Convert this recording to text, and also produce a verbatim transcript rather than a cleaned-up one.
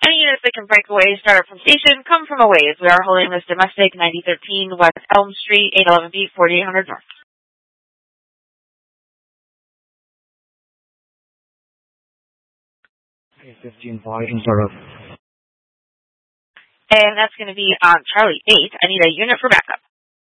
Any units that can break away, start up from station, come from a ways. We are holding this domestic ninety thirteen West Elm Street, eight eleven B, forty-eight hundred North. fifteen volumes are up. And that's going to be on Charlie eight. I need a unit for backup.